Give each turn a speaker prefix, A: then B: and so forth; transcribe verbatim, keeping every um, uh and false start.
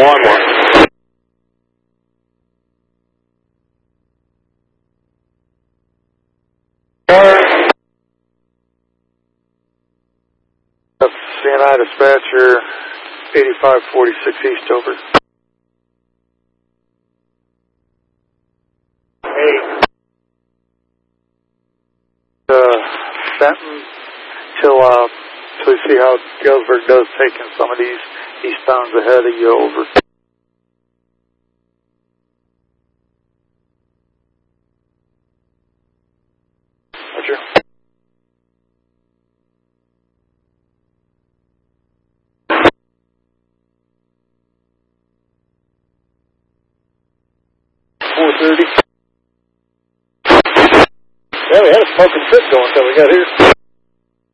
A: one one.
B: C N I dispatcher, eighty-five forty-six East, over. Hey. Uh, Fenton, till, uh, till we see how Galesburg does taking some of these eastbounds ahead of you, over. Roger. four thirty. Yeah, we had a smoking fit going until we got here.